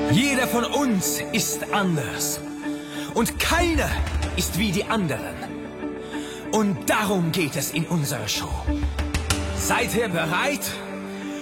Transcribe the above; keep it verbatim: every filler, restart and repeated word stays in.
Jeder von uns ist anders. Und keiner ist wie die anderen. Und darum geht es in unserer Show. Seid ihr bereit?